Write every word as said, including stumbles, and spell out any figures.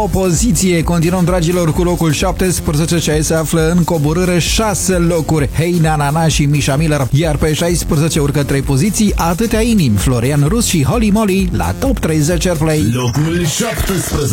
o poziție. Continuăm, dragilor, cu locul șaptesprezece, ce se află în coborâre șase locuri. Hei Nanana și Misha Miller. Iar pe șaisprezece urcă trei poziții Atâtea inimi, Florian Rus și Holly Molly la Top treizeci Airplay. Locul șaptesprezece.